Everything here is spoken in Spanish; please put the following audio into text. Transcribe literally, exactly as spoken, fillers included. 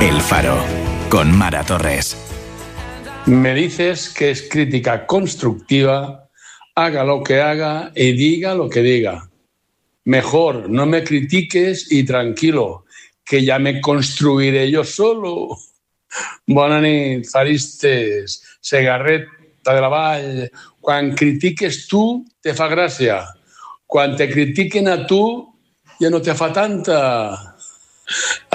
El Faro, con Mara Torres. Me dices que es crítica constructiva, haga lo que haga y diga lo que diga. Mejor no me critiques i tranquilo, que ja me construiré yo solo. Bona nit, faristes, Segarreta de la Vall. Quan critiques tu, te fa gràcia. Quan te critiquen a tu, ja no te fa tanta.